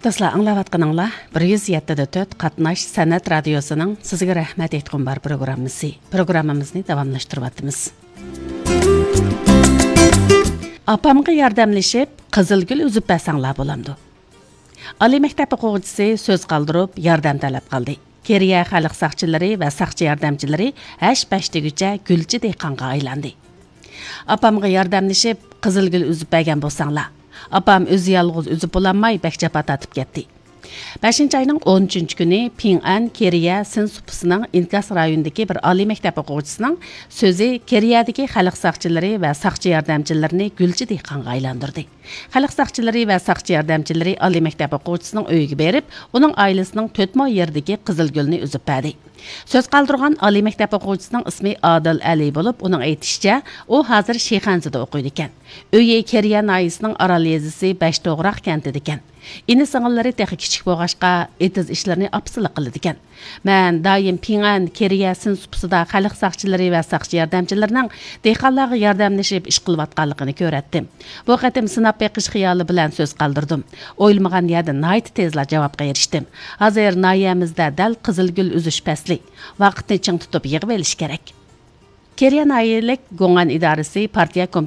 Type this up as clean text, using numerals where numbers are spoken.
Dostlar, anlayatqanыңlar 107.4 Qatnaş Sənət Radiosunun sizə rəhmət etqin bar proqramımızı davamlaşdırıyatımız. Apamğa yardımlaşıb Qızılgül üzüb bəsənlər bulamdı. Ali məktəb oxucusu söz qaldırıb yardım tələb qaldı. Keriya xalq saqçıları və saqçı yardımçıları həş bəşdigücə gülçü dehqanğa aylandı. Apamğa yardımlaşıb Qızılgül üzüb bəgən bolsanlar. Apam özü yalğız üzüb bulanmay bək cəpat atıb getdi. 5-ci ayının 13-cü günü Ping'an Keriya Sin Supısının İnkas rayonundakı bir ali məktəb oxucusunun sözü Keriyadakı xalq saqçıları və saqçı yardımçılarını gülçü dehqanğa aylandırdı. Xalq saqçıları və saqçı yardımçıları ali məktəb oxucusunun öyüge berib, onun ailəsinin tötmə yerdəki Qızılgülni üzüb bədi. Söz qaldırğan ali məktəb oxucusunun ismi Adil Əli olub, onun aytışıca, o hazır Şeyxanzıda oxuydu ikən. Öyü Keriya nayısının Aral yezisi Bəştoğraq kentida ikən. İni sığınları texi kichik boğaşqa etiz işlerini apsılık qılıdı ikən. Mən daim Ping'an Keriya Sin Supısıda xalq saqçıları və saqçı yardımçılarının dehqanlarga yardımlaşıb iş qılıbatqanlığını görətdim. Bu qatim sınab beqish xiyali bilan söz qaldırdım. Oyulmağan yerdə nayt tezla cavabqa erişdim. Hazır nayemizdə dəl Qızılgül üzüş pəsli. Vaqtni çiң tutub yığıb elish kerak. Keriya nayilik Go'ngan idorasi partiya